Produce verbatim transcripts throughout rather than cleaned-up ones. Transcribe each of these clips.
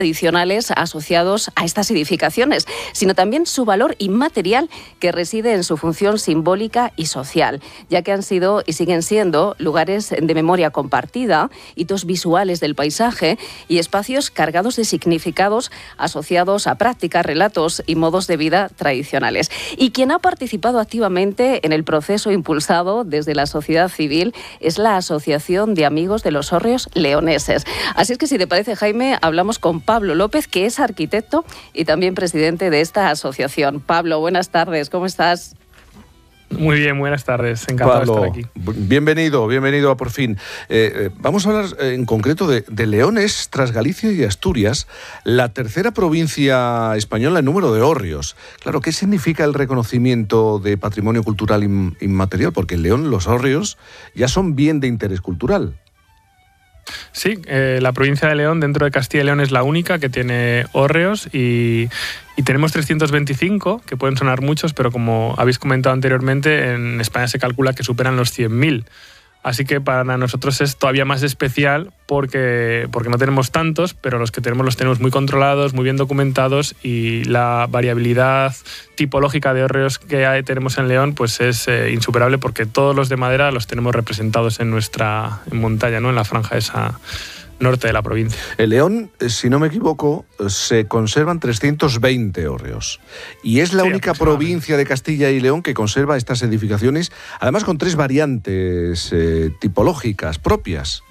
tradicionales asociados a estas edificaciones, sino también su valor inmaterial que reside en su función simbólica y social, ya que han sido y siguen siendo lugares de memoria compartida, hitos visuales del paisaje y espacios cargados de significados asociados a prácticas, relatos y modos de vida tradicionales. Y quien ha participado activamente en el proceso impulsado desde la sociedad civil es la Asociación de Amigos de los Hórreos Leoneses. Así es que, si te parece, Jaime, hablamos con Pablo López, que es arquitecto y también presidente de esta asociación. Pablo, buenas tardes, ¿cómo estás? Muy bien, buenas tardes, encantado Pablo, de estar aquí. Bienvenido, bienvenido a Por Fin. Eh, eh, vamos a hablar eh, en concreto de, de León es, tras Galicia y Asturias, la tercera provincia española en número de hórreos. Claro, ¿qué significa el reconocimiento de patrimonio cultural in, inmaterial? Porque en León los hórreos ya son bien de interés cultural. Sí, eh, la provincia de León, dentro de Castilla y León, es la única que tiene hórreos y, y tenemos trescientos veinticinco, que pueden sonar muchos, pero como habéis comentado anteriormente, en España se calcula que superan los cien mil. Así que para nosotros es todavía más especial porque, porque no tenemos tantos, pero los que tenemos los tenemos muy controlados, muy bien documentados, y la variabilidad tipológica de hórreos que hay, tenemos en León, pues es eh, insuperable, porque todos los de madera los tenemos representados en nuestra en montaña, ¿no? En la franja esa norte de la provincia. En León, si no me equivoco, se conservan trescientos veinte hórreos. Y es la sí, única provincia de Castilla y León que conserva estas edificaciones, además con tres variantes eh, tipológicas propias.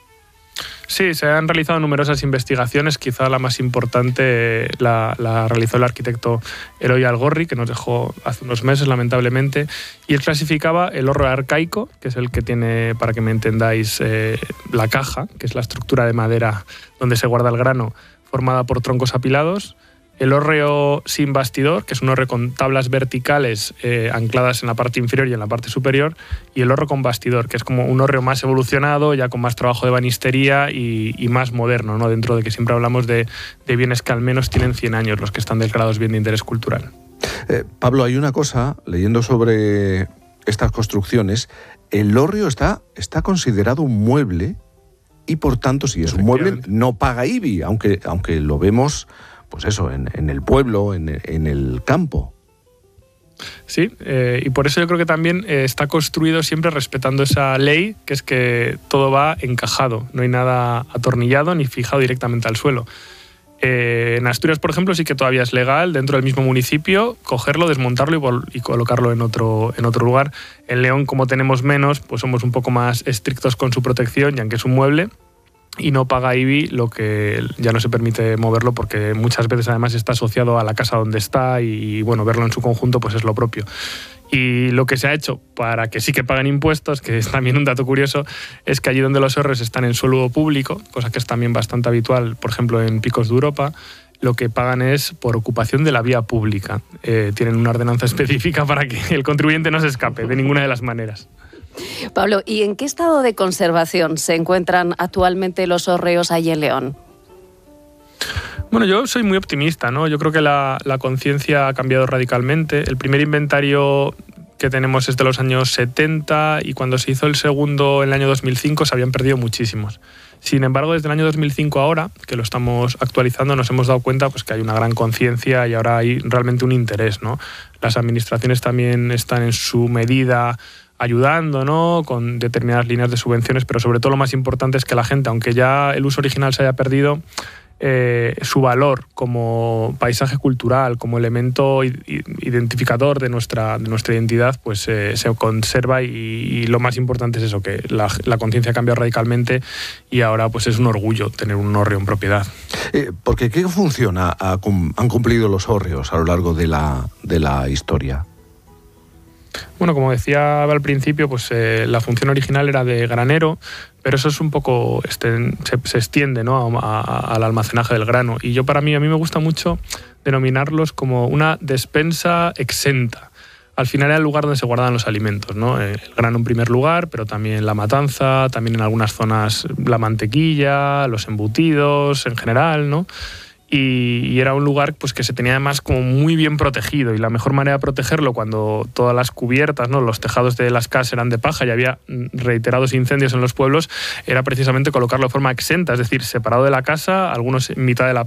Sí, se han realizado numerosas investigaciones, quizá la más importante la, la realizó el arquitecto Eloy Algorri, que nos dejó hace unos meses, lamentablemente, y él clasificaba el hórreo arcaico, que es el que tiene, para que me entendáis, eh, la caja, que es la estructura de madera donde se guarda el grano, formada por troncos apilados; el hórreo sin bastidor, que es un hórreo con tablas verticales eh, ancladas en la parte inferior y en la parte superior; y el hórreo con bastidor, que es como un hórreo más evolucionado, ya con más trabajo de banistería y, y más moderno, ¿no? Dentro de que siempre hablamos de, de bienes que al menos tienen cien años, los que están declarados bien de interés cultural. Eh, Pablo, hay una cosa, leyendo sobre estas construcciones, el hórreo está, está considerado un mueble y, por tanto, si es un mueble, no paga I B I, aunque, aunque lo vemos... pues eso, en, en el pueblo, en, en el campo. Sí, eh, y por eso yo creo que también eh, está construido siempre respetando esa ley, que es que todo va encajado, no hay nada atornillado ni fijado directamente al suelo. Eh, en Asturias, por ejemplo, sí que todavía es legal, dentro del mismo municipio, cogerlo, desmontarlo y, vol- y colocarlo en otro, en otro lugar. En León, como tenemos menos, pues somos un poco más estrictos con su protección, ya que es un mueble, y no paga I B I, lo que ya no se permite moverlo, porque muchas veces además está asociado a la casa donde está, y bueno, verlo en su conjunto pues es lo propio. Y lo que se ha hecho para que sí que paguen impuestos, que es también un dato curioso, es que allí donde los hórreos están en suelo público, cosa que es también bastante habitual, por ejemplo en Picos de Europa, lo que pagan es por ocupación de la vía pública. Eh, tienen una ordenanza específica para que el contribuyente no se escape de ninguna de las maneras. Pablo, ¿y en qué estado de conservación se encuentran actualmente los hórreos allí en León? Bueno, yo soy muy optimista, ¿no? Yo creo que la, la conciencia ha cambiado radicalmente. El primer inventario que tenemos es de los años setenta, y cuando se hizo el segundo en el año dos mil cinco se habían perdido muchísimos. Sin embargo, desde el año dos mil cinco ahora, que lo estamos actualizando, nos hemos dado cuenta pues, que hay una gran conciencia y ahora hay realmente un interés, ¿no? Las administraciones también están en su medida ayudando, ¿no? Con determinadas líneas de subvenciones, pero sobre todo lo más importante es que la gente, aunque ya el uso original se haya perdido, eh, su valor como paisaje cultural, como elemento identificador de nuestra, de nuestra identidad, pues eh, se conserva, y, y lo más importante es eso, que la, la conciencia ha cambiado radicalmente y ahora pues es un orgullo tener un hórreo en propiedad. Eh, porque ¿qué función ha, ha, han cumplido los hórreos a lo largo de la, de la historia? Bueno, como decía al principio, pues eh, la función original era de granero, pero eso es un poco, este, se, se extiende, ¿no? a, a, al almacenaje del grano. Y yo para mí, a mí me gusta mucho denominarlos como una despensa exenta. Al final era el lugar donde se guardaban los alimentos, ¿no? El grano en primer lugar, pero también la matanza, también en algunas zonas la mantequilla, los embutidos en general, ¿no? Y, y era un lugar pues, que se tenía además como muy bien protegido, y la mejor manera de protegerlo, cuando todas las cubiertas, ¿no? los tejados de las casas eran de paja y había reiterados incendios en los pueblos, era precisamente colocarlo de forma exenta, es decir, separado de la casa, algunos en mitad de la